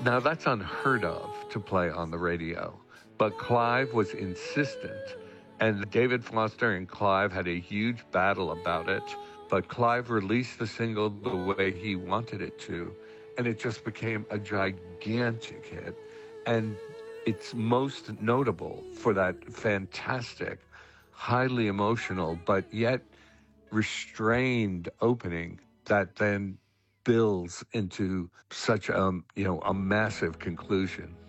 Now, that's unheard of to play on the radio, but Clive was insistent, and David Foster and Clive had a huge battle about it, but Clive released the single the way he wanted it to, and it just became a gigantic hit. And it's most notable for that fantastic, highly emotional, but yet restrained opening that then builds into such a massive conclusion.